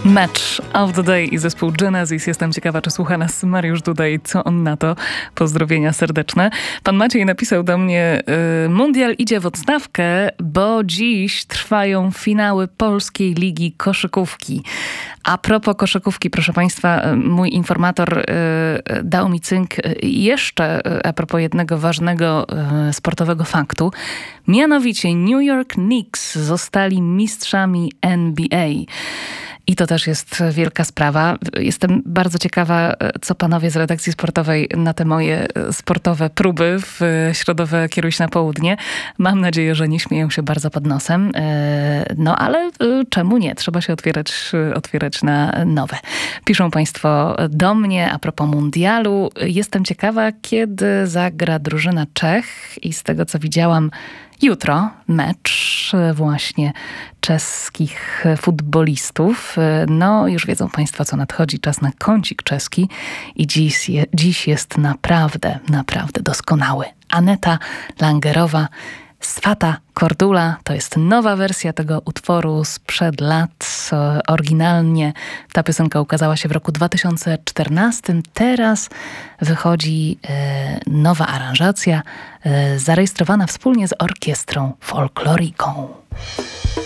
Match of the Day i zespół Genesis. Jestem ciekawa, czy słucha nas Mariusz Dudaj. Co on na to? Pozdrowienia serdeczne. Pan Maciej napisał do mnie: Mundial idzie w odstawkę, bo dziś trwają finały Polskiej Ligi Koszykówki. A propos koszykówki, proszę Państwa, mój informator dał mi cynk jeszcze a propos jednego ważnego sportowego faktu. Mianowicie New York Knicks zostali mistrzami NBA. I to też jest wielka sprawa. Jestem bardzo ciekawa, co panowie z redakcji sportowej na te moje sportowe próby w środowe Kieruj się na południe. Mam nadzieję, że nie śmieją się bardzo pod nosem. No ale czemu nie? Trzeba się otwierać na nowe. Piszą państwo do mnie a propos mundialu. Jestem ciekawa, kiedy zagra drużyna Czech i z tego, co widziałam, jutro mecz właśnie czeskich futbolistów. No, już wiedzą państwo, co nadchodzi. Czas na kącik czeski i dziś jest naprawdę, naprawdę doskonały. Aneta Langerowa, Swata Kordula, to jest nowa wersja tego utworu sprzed lat. Oryginalnie ta piosenka ukazała się w roku 2014. Teraz wychodzi nowa aranżacja zarejestrowana wspólnie z orkiestrą folkloriką.